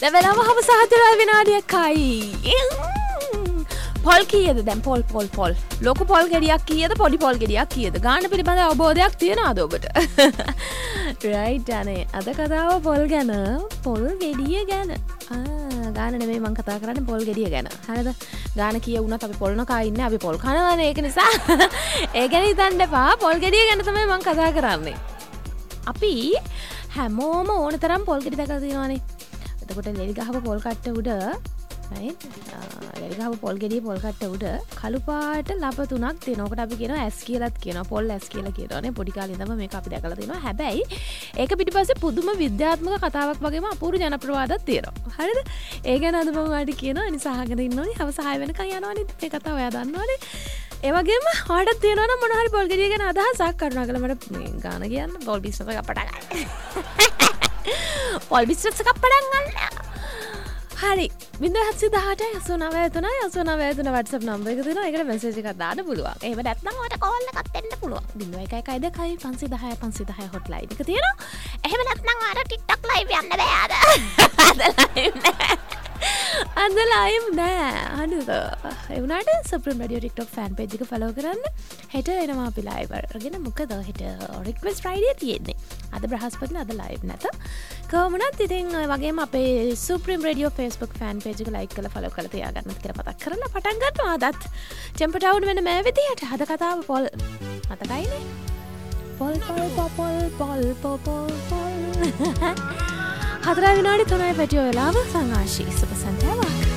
දැන් වෙලාව හවස 4 විනාඩියකයි. පොල් කීයද දැන් පොල් ලොකු පොල් ගෙඩියක් කීයද පොඩි පොල් ගෙඩියක් කීයද ගාන පිළිබඳ අවබෝධයක් තියනවාද ඔබට? රයිට් අනේ අද කතාව පොල් ගැන පොල් ගෙඩිය ගැන ගාන නෙමෙයි මම කතා කරන්නේ පොල් ගෙඩිය ගැන. හරිද? ගාන කීය වුණත් අපි පොල් නොකා ඉන්නේ අපි පොල් කනවානේ ඒක නිසා ඒ ගැන හිතන්න එපා පොල් ගෙඩිය ගැන තමයි මම කතා කරන්නේ. අපි හැමෝම ඕන තරම් පොල් ගෙඩි දැකලා තියෙනවානේ. එතකොට ලෙලි ගහපු පොල් කට්ට උඩ ලෙලි ගහපු පොල් ගෙඩිය පොල් කට්ට උඩ කළු පාට ලප තුනක් තියෙනවා. ඔකට අපි කියනවා ඇස් කියලාත් කියනවා. පොල් ඇස් කියලා කියනවානේ. පොඩි කාලේ ඉඳන්ම මේක අපි දැකලා තියෙනවා. හැබැයි ඒක පිටිපස්සේ පුදුම විද්‍යාත්මක කතාවක් වගේම අපූර්ව ජනප්‍රවාදයක් තියෙනවා. හරිද? ඒ ගැන අද මම ඔයාලට කියනවා. නිසා අහගෙන ඉන්න ඕනේ. හවස 6 වෙනකන් යනවනේ මේ කතාව ඔයා දන්නවනේ. ඒ වගේම ඔයාලට තියෙනවා නම් මොන හරි පොල් ගෙඩිය ගැන අදහසක් කරුණාකරලා මට මේ ගාන කියන්න පොල් බිස්නස් එකක් පටන් ගන්න. පොල් බිස්නස් එකක් පටන් ගන්න. හරි 0701889 WhatsApp නම්බර් එක තියෙනවා. ඒකට මෙසේජ් එකක් දාන්න පුළුවන්. එහෙම නැත්නම් ඔයාලට කෝල් එකක් දෙන්න පුළුවන්. 0112 510 510 hotline එක තියෙනවා. එහෙම නැත්නම් ඔයාලට TikTok live යන්න බෑ අද. අද live නෑ. හරිද? ඒ වුණාට Supreme Radio TikTok fan page එක follow කරන්න. හෙට එනවා අපි live අරගෙන. මොකද හෙට request Friday තියෙන්නේ. අද බ්‍රහස්පතිනේ අද live නැත. කොහොමවත් ඉතින් ඔය වගේම අපේ Supreme Radio Facebook fan page එක like කරලා follow කරලා තියාගන්නත් කියලා මතක් කරලා පටන් ගන්නවා අදත්. Temper Town වෙන මේ විදියට අද කතාව පොල් මතකයිනේ. පොල් 4 විනාඩි 3යි පැටිය වෙලාව සංආශී සුබ සන්ධ්‍යාවක්.